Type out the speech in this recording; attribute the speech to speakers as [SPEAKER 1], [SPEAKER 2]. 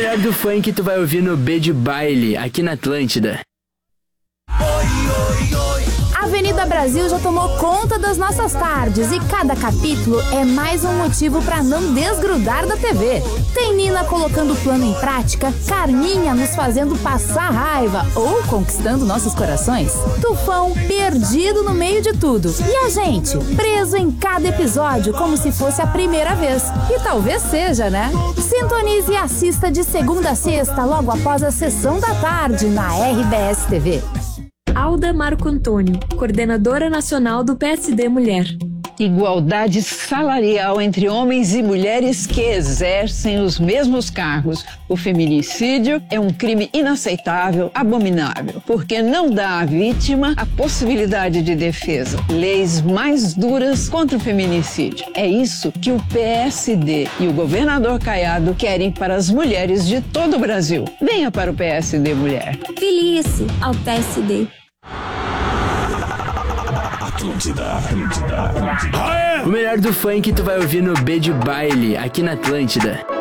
[SPEAKER 1] melhor do funk tu vai ouvir no B de Baile, aqui na Atlântida.
[SPEAKER 2] A Avenida Brasil já tomou conta das nossas tardes e cada capítulo é mais um motivo para não desgrudar da TV. Tem Nina colocando o plano em prática, Carminha nos fazendo passar raiva ou conquistando nossos corações, Tufão perdido no meio de tudo e a gente preso em cada episódio como se fosse a primeira vez. E talvez seja, né? Sintonize e assista de segunda a sexta logo após a sessão da tarde na RBS TV.
[SPEAKER 3] Alda Marco Antônio, coordenadora nacional do PSD Mulher.
[SPEAKER 4] Igualdade salarial entre homens e mulheres que exercem os mesmos cargos. O feminicídio é um crime inaceitável, abominável, porque não dá à vítima a possibilidade de defesa. Leis mais duras contra o feminicídio. É isso que o PSD e o governador Caiado querem para as mulheres de todo o Brasil. Venha para o PSD Mulher.
[SPEAKER 3] Filie-se ao PSD.
[SPEAKER 1] O melhor do funk tu vai ouvir no B de Baile, aqui na Atlântida.